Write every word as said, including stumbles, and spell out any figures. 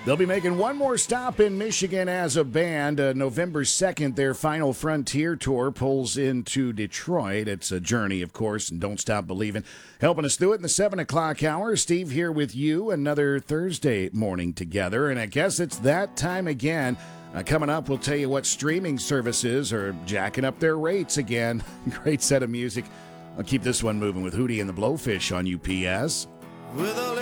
They'll be making one more stop in Michigan as a band. Uh, November second, their Final Frontier tour pulls into Detroit. It's a journey, of course, and Don't Stop Believing. Helping us through it in the seven o'clock hour. Steve here with you, another Thursday morning together. And I guess it's that time again. Uh, coming up, we'll tell you what streaming services are jacking up their rates again. Great set of music. I'll keep this one moving with Hootie and the Blowfish on U P S. With a